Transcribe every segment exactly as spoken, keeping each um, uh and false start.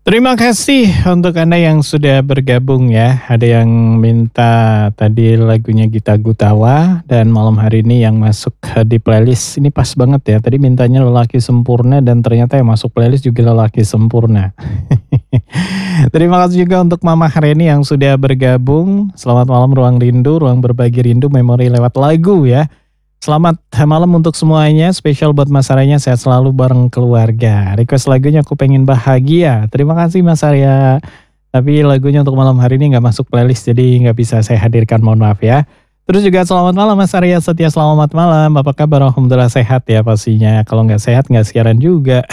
Terima kasih untuk Anda yang sudah bergabung ya. Ada yang minta tadi lagunya Gita Gutawa dan malam hari ini yang masuk ke di playlist ini pas banget ya. Tadi mintanya Lelaki Sempurna dan ternyata yang masuk playlist juga Lelaki Sempurna. Terima kasih juga untuk Mama Reni yang sudah bergabung. Selamat malam Ruang Rindu, Ruang Berbagi Rindu, Memori lewat lagu ya. Selamat malam untuk semuanya, spesial buat Mas Aryanya, sehat selalu bareng keluarga. Request lagunya Aku Pengen Bahagia. Terima kasih Mas Arya. Tapi lagunya untuk malam hari ini nggak masuk playlist, jadi nggak bisa saya hadirkan, mohon maaf ya. Terus juga selamat malam Mas Arya Setia, selamat malam. Apa kabar? Alhamdulillah sehat ya pastinya. Kalau nggak sehat nggak siaran juga.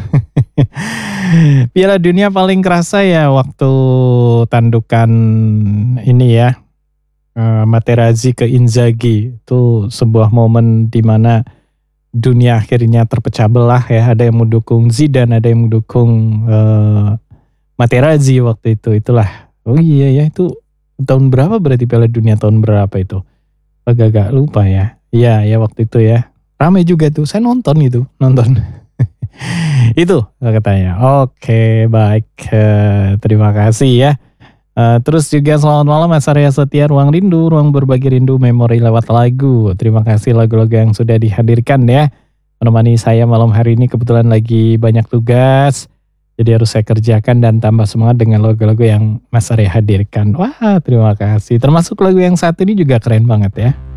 Piala Dunia paling kerasa ya waktu tandukan ini ya. Uh, Materazzi ke Inzaghi itu sebuah momen di mana dunia akhirnya terpecah belah ya. Ada yang mendukung Zidane, ada yang mendukung uh, Materazzi waktu itu. Itulah. Oh iya ya, itu tahun berapa berarti Piala Dunia, tahun berapa itu? Agak-agak lupa ya. Iya ya waktu itu ya. Ramai juga tuh. Saya nonton itu, nonton. Itu katanya. Oke, baik. Uh, terima kasih ya. Uh, terus juga selamat malam Mas Arya Setia, Ruang Rindu, Ruang Berbagi Rindu, Memori lewat lagu. Terima kasih lagu-lagu yang sudah dihadirkan ya. Menemani saya malam hari ini, kebetulan lagi banyak tugas. Jadi harus saya kerjakan dan tambah semangat dengan lagu-lagu yang Mas Arya hadirkan. Wah, terima kasih. Termasuk lagu yang saat ini juga keren banget ya.